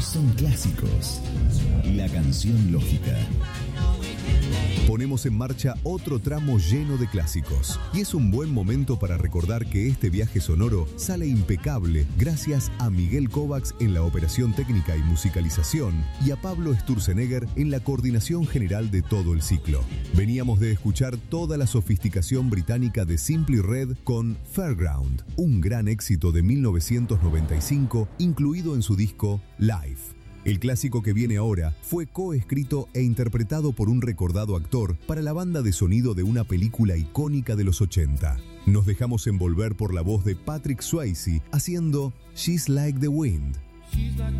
son clásicos. La canción lógica. Ponemos en marcha otro tramo lleno de clásicos. Y es un buen momento para recordar que este viaje sonoro sale impecable gracias a Miguel Kovacs en la operación técnica y musicalización y a Pablo Sturzenegger en la coordinación general de todo el ciclo. Veníamos de escuchar toda la sofisticación británica de Simply Red con Fairground, un gran éxito de 1995 incluido en su disco Live. El clásico que viene ahora fue coescrito e interpretado por un recordado actor para la banda de sonido de una película icónica de los 80. Nos dejamos envolver por la voz de Patrick Swayze haciendo She's Like the Wind.